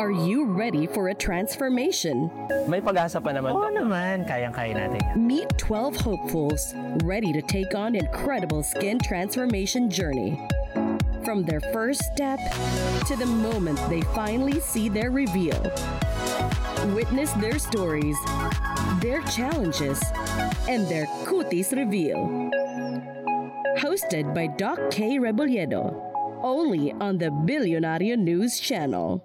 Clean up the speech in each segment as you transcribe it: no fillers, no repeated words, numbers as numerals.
Are you ready for a transformation? May pag-asa pa naman. Oo naman, kayang-kaya natin. Meet 12 hopefuls ready to take on incredible skin transformation journey. From their first step to the moment they finally see their reveal. Witness their stories, their challenges, and their cuties reveal. Hosted by Doc K. Rebolledo, only on the Billionario News Channel.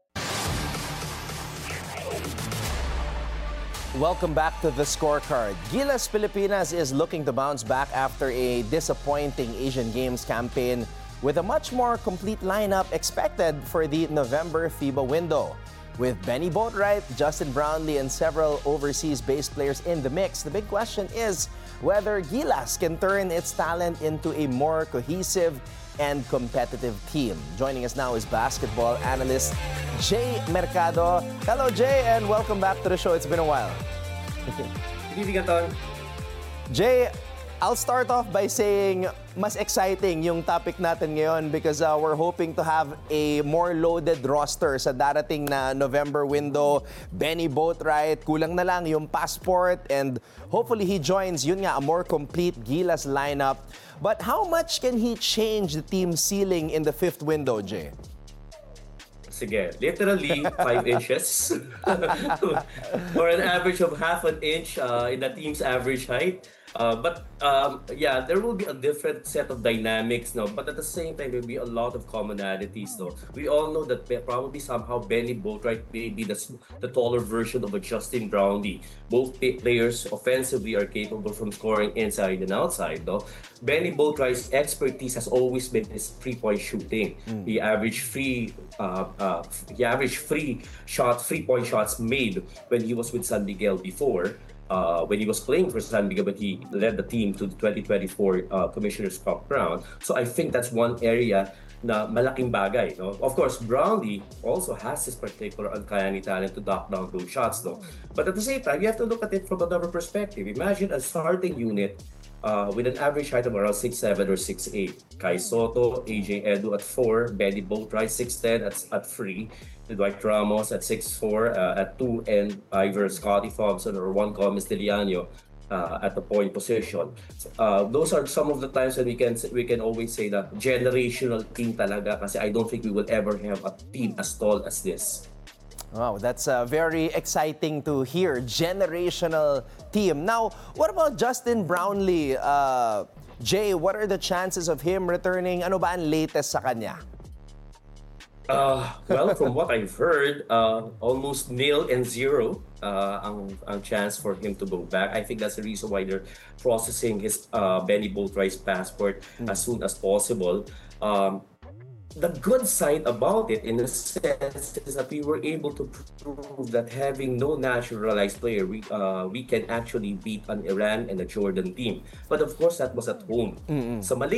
Welcome back to The Scorecard. Gilas Pilipinas is looking to bounce back after a disappointing Asian Games campaign with a much more complete lineup expected for the November FIBA window. With Benny Boatwright, Justin Brownlee, and several overseas-based players in the mix, the big question is whether Gilas can turn its talent into a more cohesive and competitive team. Joining us now is basketball analyst Jay Mercado. Hello, Jay, and welcome back to the show. It's been a while. Good evening, Anton. Jay, I'll start off by saying mas exciting yung topic natin ngayon because we're hoping to have a more loaded roster sa darating na November window. Benny Boatwright, kulang na lang yung passport, and hopefully he joins, yun nga, a more complete Gilas lineup. But how much can he change the team ceiling in the fifth window, Jay? Sige, literally 5 inches. Or an average of half an inch in the team's average height. Yeah, there will be a different set of dynamics, no? But at the same time, there will be a lot of commonalities, though. We all know that probably somehow Benny Boatwright may be the taller version of a Justin Brownlee. Both players offensively are capable from scoring inside and outside, though. Benny Boatwright's expertise has always been his three-point shooting. He averaged three-point shots made when he was with San Miguel before. When he was playing for San Miguel, but he led the team to the 2024 Commissioner's Cup round. So I think that's one area na malaking bagay. No? Of course, Brownlee also has this particular uncanny talent to knock down those shots, though. But at the same time, you have to look at it from another perspective. Imagine a starting unit with an average height of around 6'7" or 6'8". Kai Soto, AJ Edu at 4, Benny Boatwright 6'10" at 3, Dwight Ramos at 6'4", at 2, and either Scottie Thompson or Juan Gomez Diliano at the point position. Those are some of the times when we can always say that generational team talaga, kasi I don't think we will ever have a team as tall as this. Wow, that's very exciting to hear. Generational team. Now, what about Justin Brownlee? Jay, what are the chances of him returning? Ano ba ang latest sa kanya? Well, from what I've heard, almost 0 and 0 ang chance for him to go back. I think that's the reason why they're processing his Benny Boatwright's passport as soon as possible. The good side about it, in a sense, is that we were able to prove that having no naturalized player, we can actually beat an Iran and a Jordan team. But of course, that was at home. Sa